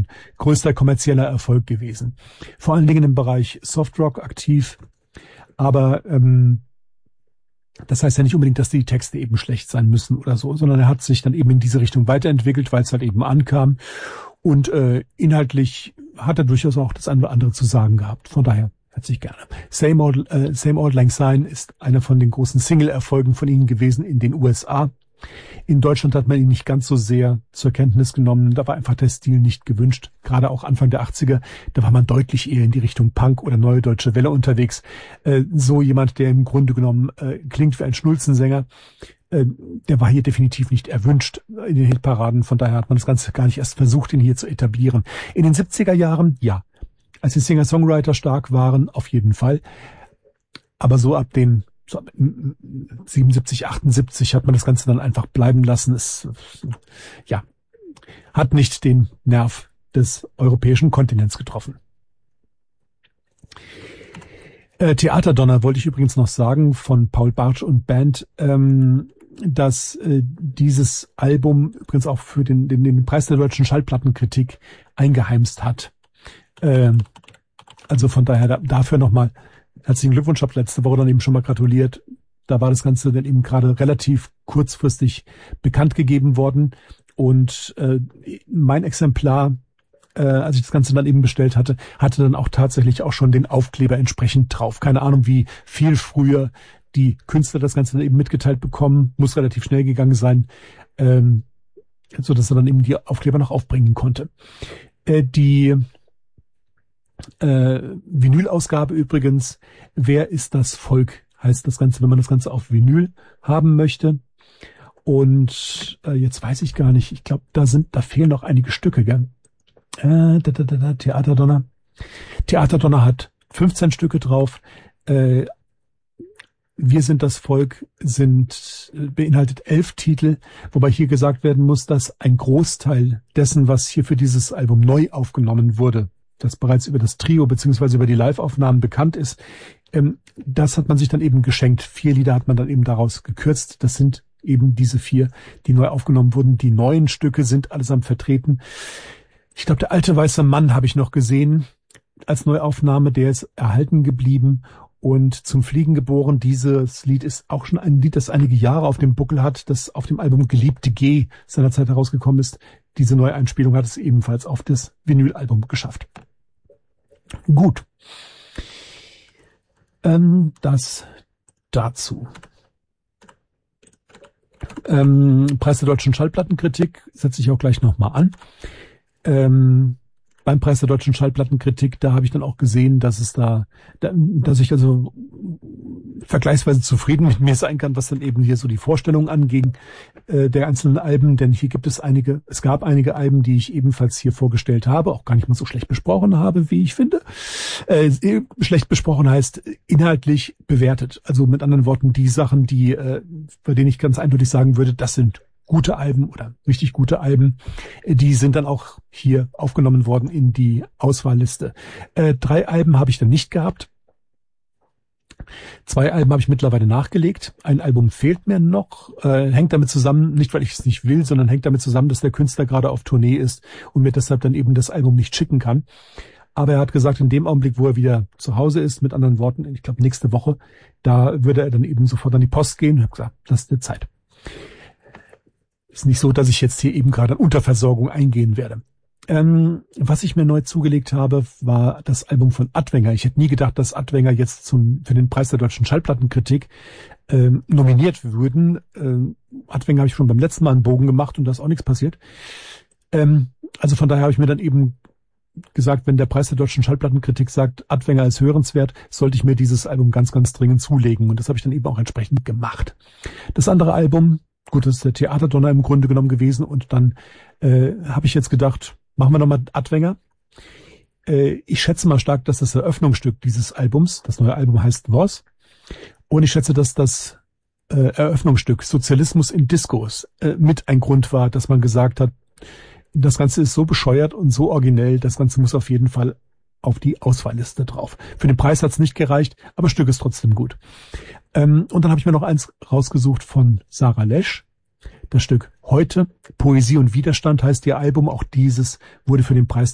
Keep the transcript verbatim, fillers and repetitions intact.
sein größter kommerzieller Erfolg gewesen. Vor allen Dingen im Bereich Softrock aktiv, aber ähm, das heißt ja nicht unbedingt, dass die Texte eben schlecht sein müssen oder so, sondern er hat sich dann eben in diese Richtung weiterentwickelt, weil es halt eben ankam. Und äh, inhaltlich hat er durchaus auch das eine oder andere zu sagen gehabt. Von daher herzlich gerne. Same Old, äh, Same Old Lang Syne ist einer von den großen Single-Erfolgen von ihnen gewesen in den U S A. In Deutschland hat man ihn nicht ganz so sehr zur Kenntnis genommen. Da war einfach der Stil nicht gewünscht. Gerade auch Anfang der achtziger, da war man deutlich eher in die Richtung Punk oder Neue Deutsche Welle unterwegs. Äh, so jemand, der im Grunde genommen äh, klingt wie ein Schnulzensänger, äh, der war hier definitiv nicht erwünscht in den Hitparaden. Von daher hat man das Ganze gar nicht erst versucht, ihn hier zu etablieren. In den siebziger Jahren, ja, als die Singer-Songwriter stark waren, auf jeden Fall. Aber so ab den so siebenundsiebzig, achtundsiebzig hat man das Ganze dann einfach bleiben lassen. Es, ja, hat nicht den Nerv des europäischen Kontinents getroffen. Äh, Theaterdonner wollte ich übrigens noch sagen von Paul Bartsch und Band, ähm, dass äh, dieses Album übrigens auch für den, den, den Preis der deutschen Schallplattenkritik eingeheimst hat. Ähm, also von daher da, dafür nochmal herzlichen Glückwunsch, habe letzte Woche dann eben schon mal gratuliert. Da war das Ganze dann eben gerade relativ kurzfristig bekannt gegeben worden. Und äh, mein Exemplar, äh, als ich das Ganze dann eben bestellt hatte, hatte dann auch tatsächlich auch schon den Aufkleber entsprechend drauf. Keine Ahnung, wie viel früher die Künstler das Ganze dann eben mitgeteilt bekommen. Muss relativ schnell gegangen sein, ähm, so dass er dann eben die Aufkleber noch aufbringen konnte. Äh, die Äh, Vinyl-Ausgabe übrigens, Wer ist das Volk, heißt das Ganze, wenn man das Ganze auf Vinyl haben möchte. Und äh, jetzt weiß ich gar nicht, ich glaube, da sind, da fehlen noch einige Stücke, gell? Äh, da, da, da, da, Theaterdonner. Theaterdonner hat fünfzehn Stücke drauf. Äh, Wir sind das Volk sind beinhaltet elf Titel, wobei hier gesagt werden muss, dass ein Großteil dessen, was hier für dieses Album neu aufgenommen wurde, das bereits über das Trio beziehungsweise über die Live-Aufnahmen bekannt ist, ähm, das hat man sich dann eben geschenkt. Vier Lieder hat man dann eben daraus gekürzt. Das sind eben diese vier, die neu aufgenommen wurden. Die neuen Stücke sind allesamt vertreten. Ich glaube, der alte weiße Mann habe ich noch gesehen als Neuaufnahme. Der ist erhalten geblieben und zum Fliegen geboren. Dieses Lied ist auch schon ein Lied, das einige Jahre auf dem Buckel hat, das auf dem Album Geliebte G seinerzeit herausgekommen ist. Diese Neueinspielung hat es ebenfalls auf das Vinylalbum geschafft. Gut. Ähm, das dazu. Ähm, Preis der deutschen Schallplattenkritik setze ich auch gleich nochmal an. Ähm, beim Preis der deutschen Schallplattenkritik, da habe ich dann auch gesehen, dass es da, da, dass ich also vergleichsweise zufrieden mit mir sein kann, was dann eben hier so die Vorstellung anging äh, der einzelnen Alben, denn hier gibt es einige, es gab einige Alben, die ich ebenfalls hier vorgestellt habe, auch gar nicht mal so schlecht besprochen habe, wie ich finde. Äh, schlecht besprochen heißt inhaltlich bewertet, also mit anderen Worten die Sachen, die äh, bei denen ich ganz eindeutig sagen würde, das sind gute Alben oder richtig gute Alben, die sind dann auch hier aufgenommen worden in die Auswahlliste. Äh, drei Alben habe ich dann nicht gehabt. Zwei Alben habe ich mittlerweile nachgelegt. Ein Album fehlt mir noch, äh, hängt damit zusammen, nicht weil ich es nicht will, sondern hängt damit zusammen, dass der Künstler gerade auf Tournee ist und mir deshalb dann eben das Album nicht schicken kann. Aber er hat gesagt, in dem Augenblick, wo er wieder zu Hause ist, mit anderen Worten, ich glaube nächste Woche, da würde er dann eben sofort an die Post gehen und habe gesagt, das ist die Zeit. Ist nicht so, dass ich jetzt hier eben gerade an Unterversorgung eingehen werde. Ähm, was ich mir neu zugelegt habe, war das Album von Adwenger. Ich hätte nie gedacht, dass Adwenger jetzt zum, für den Preis der deutschen Schallplattenkritik ähm, nominiert würden. Ähm, Adwenger habe ich schon beim letzten Mal einen Bogen gemacht und da ist auch nichts passiert. Ähm, also von daher habe ich mir dann eben gesagt, wenn der Preis der deutschen Schallplattenkritik sagt, Adwenger ist hörenswert, sollte ich mir dieses Album ganz, ganz dringend zulegen. Und das habe ich dann eben auch entsprechend gemacht. Das andere Album, gut, das ist der Theaterdonner im Grunde genommen gewesen. Und dann äh, habe ich jetzt gedacht, machen wir nochmal Adwenger. Äh, ich schätze mal stark, dass das Eröffnungsstück dieses Albums, das neue Album heißt Was. Und ich schätze, dass das äh, Eröffnungsstück Sozialismus in Discos äh, mit ein Grund war, dass man gesagt hat, das Ganze ist so bescheuert und so originell, das Ganze muss auf jeden Fall auf die Auswahlliste drauf. Für den Preis hat es nicht gereicht, aber das Stück ist trotzdem gut. Ähm, und dann habe ich mir noch eins rausgesucht von Sarah Lesch. Das Stück Heute, Poesie und Widerstand heißt ihr Album. Auch dieses wurde für den Preis